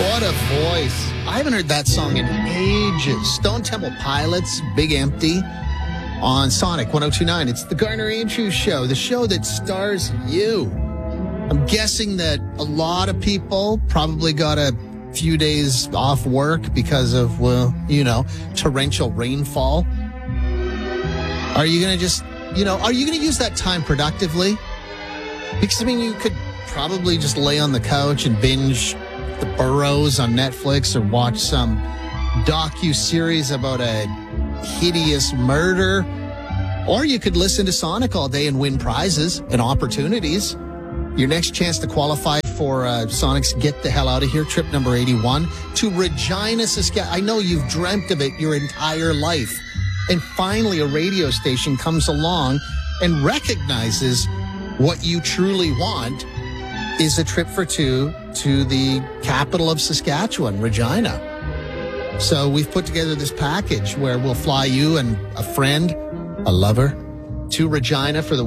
What a voice. I haven't heard that song in ages. Stone Temple Pilots, Big Empty on Sonic 102.9. It's the Garner Andrews Show, the show that stars you. I'm guessing that a lot of people probably got a few days off work because of, torrential rainfall. Are you going to use that time productively? Because, you could probably just lay on the couch and binge The Burrows on Netflix or watch some docu-series about a hideous murder. Or you could listen to Sonic all day and win prizes and opportunities. Your next chance to qualify for Sonic's Get the Hell Out of Here trip number 81 to Regina, Saskatchewan. I know you've dreamt of it your entire life. And finally, a radio station comes along and recognizes what you truly want is a trip for two to the capital of Saskatchewan, Regina. So we've put together this package where we'll fly you and a friend, a lover, to Regina for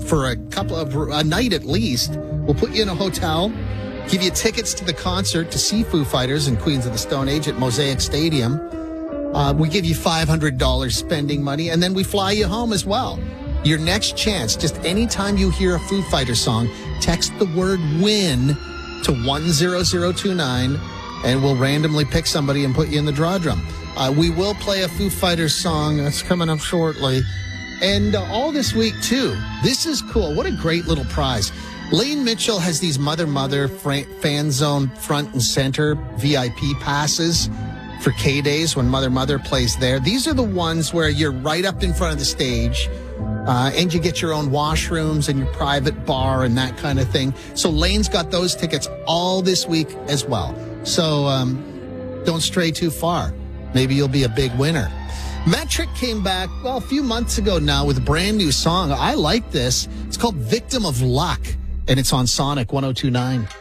a night at least. We'll put you in a hotel, give you tickets to the concert to see Foo Fighters and Queens of the Stone Age at Mosaic Stadium. We give you $500 spending money, and then we fly you home as well. Your next chance, just anytime you hear a Foo Fighter song, text the word WIN to 10029, and we'll randomly pick somebody and put you in the draw drum. We will play a Foo Fighters song that's coming up shortly. And all this week, too. This is cool. What a great little prize. Lane Mitchell has these Mother Fan Zone front and center VIP passes for K-Days when Mother plays there. These are the ones where you're right up in front of the stage, and you get your own washrooms and your private bar and that kind of thing. So Lane's got those tickets all this week as well. So don't stray too far. Maybe you'll be a big winner. Metric came back, a few months ago now with a brand new song. I like this. It's called Victim of Luck, and it's on Sonic 102.9.